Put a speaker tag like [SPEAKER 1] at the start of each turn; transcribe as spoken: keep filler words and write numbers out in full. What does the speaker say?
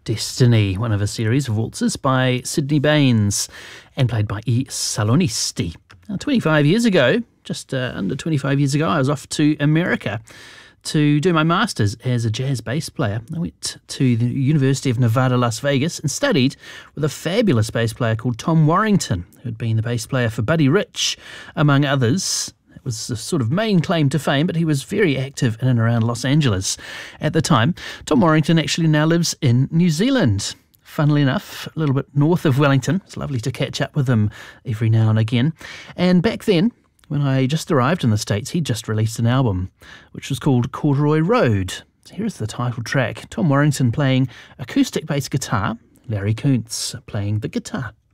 [SPEAKER 1] Destiny, one of a series of waltzes by Sydney Baines and played by E. Salonisti. Now, twenty-five years ago, just uh, under twenty-five years ago, I was off to America to do my master's as a jazz bass player. I went to the University of Nevada, Las Vegas, and studied with a fabulous bass player called Tom Warrington, who had been the bass player for Buddy Rich, among others. It was a sort of main claim to fame, but he was very active in and around Los Angeles at the time. Tom Warrington actually now lives in New Zealand. Funnily enough, a little bit north of Wellington. It's lovely to catch up with him every now and again. And back then, when I just arrived in the States, he'd just released an album, which was called Corduroy Road. So here's the title track. Tom Warrington playing acoustic bass guitar, Larry Kuntz playing the guitar.